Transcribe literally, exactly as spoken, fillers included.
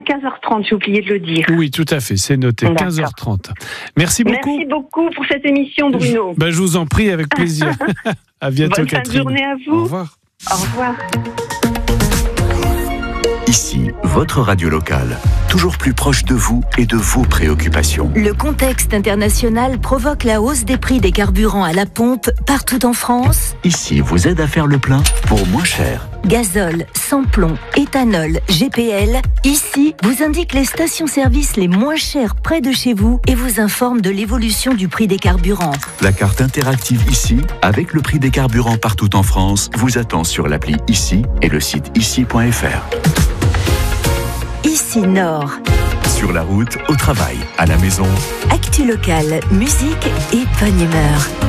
quinze heures trente, j'ai oublié de le dire. Oui, tout à fait, c'est noté, D'accord. quinze heures trente. Merci beaucoup. Merci beaucoup pour cette émission, Bruno. Je, ben, je vous en prie, avec plaisir. À bientôt, Bonne Catherine. fin de journée à vous. Au revoir. Au revoir. Ici, votre radio locale, toujours plus proche de vous et de vos préoccupations. Le contexte international provoque la hausse des prix des carburants à la pompe partout en France. Ici, vous aide à faire le plein pour moins cher. Gazole, sans-plomb, éthanol, G P L. Ici, vous indique les stations-service les moins chères près de chez vous et vous informe de l'évolution du prix des carburants. La carte interactive Ici, avec le prix des carburants partout en France, vous attend sur l'appli Ici et le site ici point f r. Ici Nord. Sur la route, au travail, à la maison. Actu locale, musique et bonne humeur.